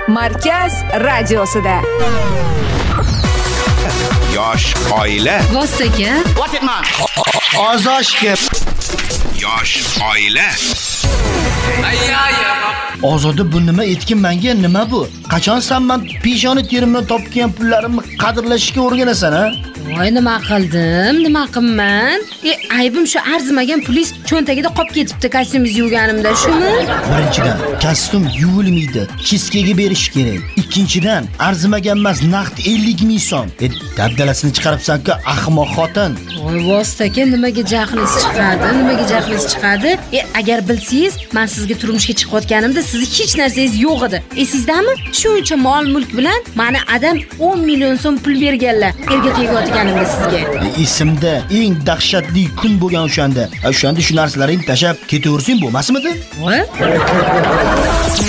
Markaz radiosida. Yosh oila. Vostaka. Ozoshga. Yosh oila. Ozoda bu nima etkin menga nima bu? Qachon sen men peshona terimdan topgan pullarimni qadrlashga o'rganasan, ha? Voy, nima qildim? Nima qilman? Aybim shu arzimagan pulis cho'ntagida qolib ketibdi kostyumingizni yuvganimda, shumi? Birinchidan, kostyum yuvilmaydi, kiskaga berish kerak. Ikkinchidan, arzimagan emas, naqd 50 ming so'm. Dabdalasini chiqaribsan-ku, ahmoq xotin. Voy, Vostaka, nimaga jahlingiz chiqadi? Agar bilsangiz, men sizga turmushga chiqayotganimda sizni hech narsangiz yo'q edi. Esizdami? Shuncha mol-mulk bilan meni adam 10 million so'm pul berganlar. Erga tegayotganimda sizga. Esimda eng dahshatli kun bo'lgan o'shanda. O'shanda shu narsalaringni tashab ketaversang bo'lmasmidi? Voy.